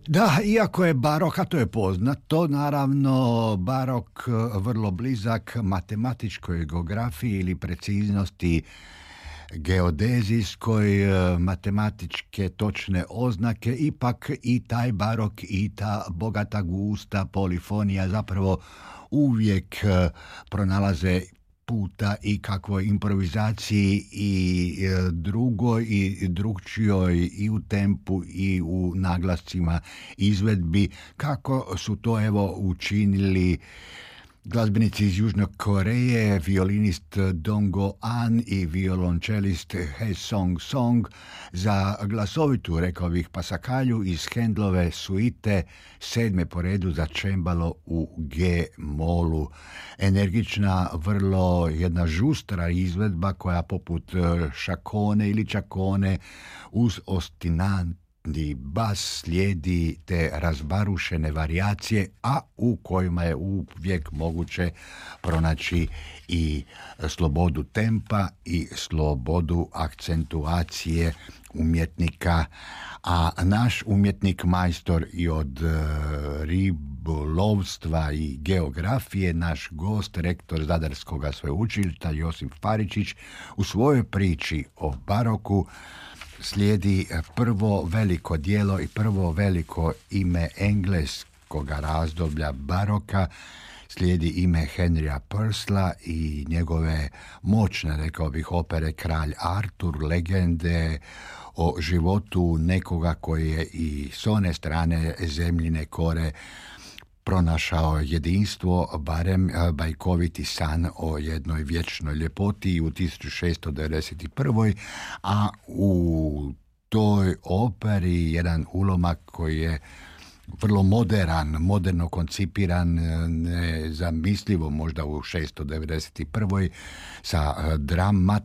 Da, iako je barok, a to je poznato, naravno barok vrlo blizak matematičkoj geografiji ili preciznosti geodezijskoj, matematičke točne oznake, ipak i taj barok i ta bogata gusta polifonija zapravo uvijek pronalaze puta i kakvoj improvizaciji i drugoj i drugčijoj i u tempu i u naglascima izvedbi, kako su to evo učinili glazbenici iz Južne Koreje, violinist Dong-go An i violončelist He Song Song za glasovitu, rekao bih, pasakalju iz Handlove suite, sedme po redu za čembalo u G-molu. Energična, vrlo jedna žustra izvedba koja poput šakone ili čakone uz ostinant bas slijedi te razbarušene varijacije, a u kojima je uvijek moguće pronaći i slobodu tempa i slobodu akcentuacije umjetnika. A naš umjetnik, majstor i od ribolovstva i geografije, naš gost, rektor Zadarskog sveučilišta Josip Faričić, u svojoj priči o baroku slijedi prvo veliko djelo i prvo veliko ime engleskog razdoblja baroka, slijedi ime Henrya Purcella i njegove moćne, rekao bih, opere Kralj Artur, legende o životu nekoga koji je i s one strane zemljine kore pronašao jedinstvo, barem bajkoviti san o jednoj vječnoj ljepoti u 1691. A u toj operi jedan ulomak koji je vrlo moderno koncipiran, nezamislivo možda u 691. sa